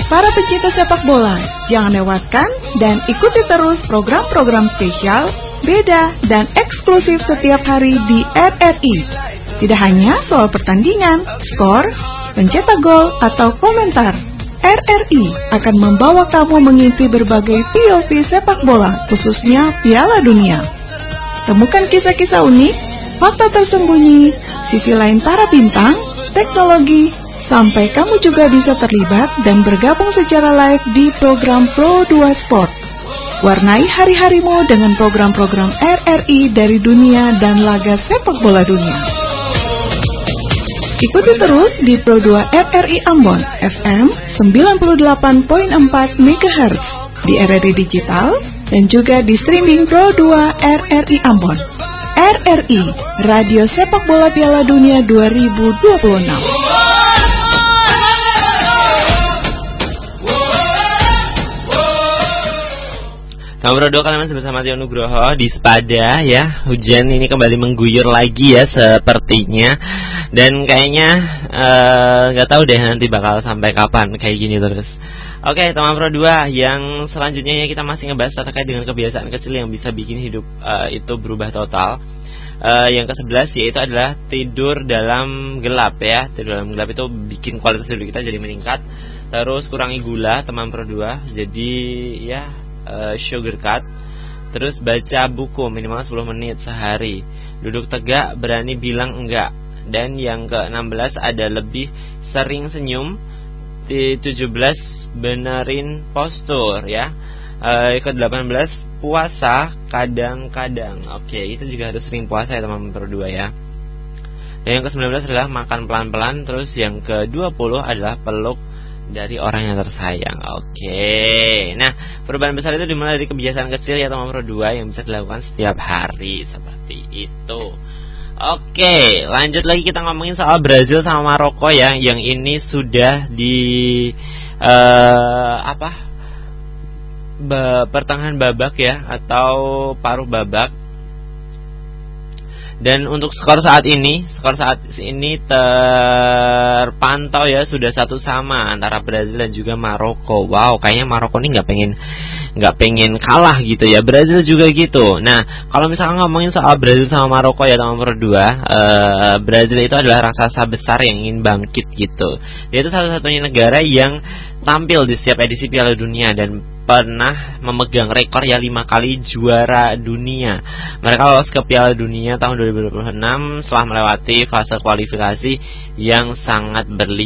Para pecinta sepak bola, jangan lewatkan dan ikuti terus program-program spesial, beda, dan eksklusif setiap hari di RRI. Tidak hanya soal pertandingan, skor, pencetak gol, atau komentar. RRI akan membawa kamu mengisi berbagai POV sepak bola, khususnya Piala Dunia. Temukan kisah-kisah unik, fakta tersembunyi, sisi lain para bintang, teknologi, sampai kamu juga bisa terlibat dan bergabung secara live di program Pro2 Sport. Warnai hari-harimu dengan program-program RRI dari dunia dan laga sepak bola dunia. Ikuti terus di Pro2 RRI Ambon FM 98.4 MHz di RRI Digital dan juga di streaming Pro2 RRI Ambon. RRI, Radio Sepak Bola Piala Dunia 2026. Nomor 2 kalian masih bersama Tio Nugroho di Spada ya. Hujan ini kembali mengguyur lagi ya sepertinya. Dan kayaknya gak tahu deh nanti bakal sampai kapan kayak gini terus. Oke, teman Pro 2, yang selanjutnya ya kita masih ngebahas terkait dengan kebiasaan kecil yang bisa bikin hidup itu berubah total. Yang ke-11 yaitu adalah tidur dalam gelap ya. Tidur dalam gelap itu bikin kualitas tidur kita jadi meningkat. Terus kurangi gula teman Pro 2. Jadi ya sugar cut. Terus baca buku minimal 10 menit sehari. Duduk tegak, berani bilang enggak. Dan yang ke-16 ada lebih sering senyum. Di 17 benerin postur ya. Ke-18 puasa kadang-kadang. Oke, itu juga harus sering puasa ya teman-teman Pro 2 ya. Dan yang ke-19 adalah makan pelan-pelan. Terus yang ke-20 adalah peluk dari orang yang tersayang. Oke. Nah, perubahan besar itu dimulai dari kebiasaan kecil ya teman Pro 2 yang bisa dilakukan setiap hari seperti itu. Oke, lanjut lagi kita ngomongin soal Brazil sama Maroko ya, yang ini sudah di pertengahan babak ya, atau paruh babak. Dan untuk skor saat ini terpantau ya sudah 1-1 antara Brazil dan juga Maroko. Wow, kayaknya Maroko ini nggak pengen kalah gitu ya. Brazil juga gitu. Nah, kalau misalkan ngomongin soal Brazil sama Maroko ya teman Pro 2, Brazil itu adalah raksasa besar yang ingin bangkit gitu. Dia itu satu-satunya negara yang tampil di setiap edisi Piala Dunia dan pernah memegang rekor ya 5 kali juara dunia. Mereka lolos ke Piala Dunia tahun 2026 setelah melewati fase kualifikasi yang sangat berliku.